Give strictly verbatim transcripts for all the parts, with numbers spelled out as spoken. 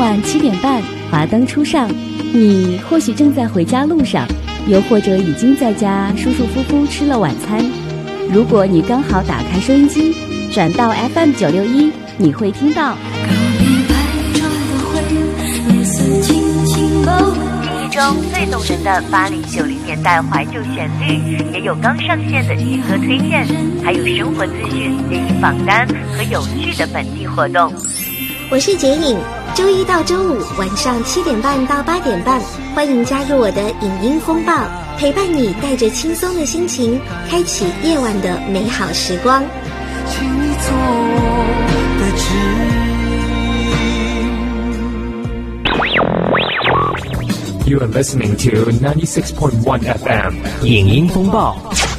晚七点半，华灯初上，你或许正在回家路上，又或者已经在家舒舒服服吃了晚餐。如果你刚好打开收音机，转到 F M 九六一，你会听到记忆中最动人的八零九零年代怀旧旋律，也有刚上线的新歌推荐，还有生活资讯、电影榜单和有趣的本地活动。 我是杰颖，周一到周五晚上七点半到八点半，欢迎加入我的影音风暴，陪伴你带着轻松的心情，开启夜晚的美好时光。 请你做我的指引。 You are listening to ninety-six point one F M 影音风暴。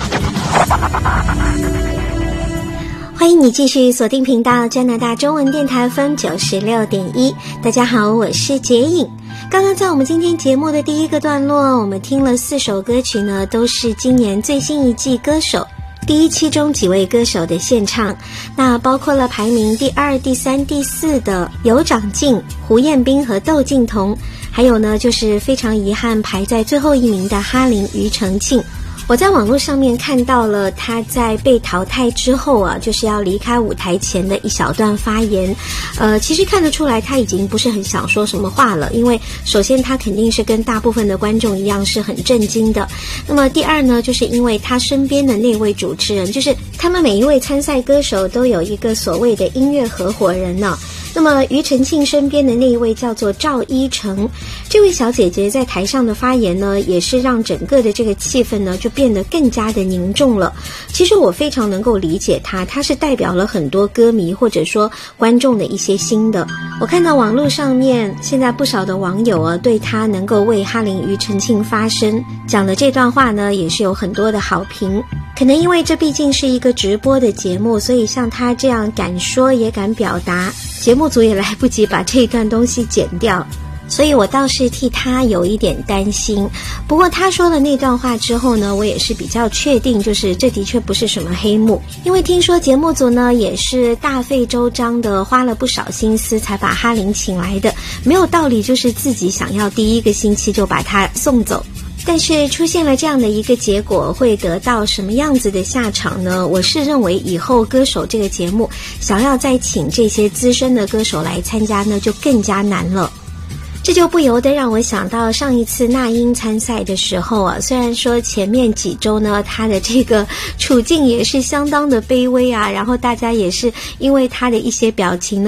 欢迎你继续锁定频道加拿大中文电台 F M 九十六点一。大家好，我是杰颖。刚刚在我们今天节目的第一个段落，我们听了四首歌曲呢，都是今年最新一季歌手第一期中几位歌手的献唱，那包括了排名第二、第三、第四的尤长靖、胡彦斌和窦靖童，还有呢就是非常遗憾排在最后一名的哈林、庾澄庆。我在网络上面看到了他在被淘汰之后啊，就是要离开舞台前的一小段发言。呃，其实看得出来他已经不是很想说什么话了，因为首先他肯定是跟大部分的观众一样是很震惊的。那么第二呢，就是因为他身边的那位主持人，就是他们每一位参赛歌手都有一个所谓的音乐合伙人呢。那么庾澄庆身边的那一位叫做赵一成，这位小姐姐在台上的发言呢，也是让整个的这个气氛呢就变得更加的凝重了。其实我非常能够理解她，她是代表了很多歌迷或者说观众的一些心的。我看到网络上面现在不少的网友啊，对她能够为哈林、庾澄庆发声讲的这段话呢，也是有很多的好评。可能因为这毕竟是一个直播的节目，所以像她这样敢说也敢表达，节目组也来不及把这一段东西剪掉，所以我倒是替他有一点担心。不过他说了那段话之后呢，我也是比较确定，就是这的确不是什么黑幕，因为听说节目组呢也是大费周章的花了不少心思才把哈林请来的，没有道理就是自己想要第一个星期就把他送走。但是出现了这样的一个结果，会得到什么样子的下场呢？我是认为以后歌手这个节目想要再请这些资深的歌手来参加呢，就更加难了。这就不由得让我想到上一次那英参赛的时候啊，虽然说前面几周呢她的这个处境也是相当的卑微啊，然后大家也是因为她的一些表情呢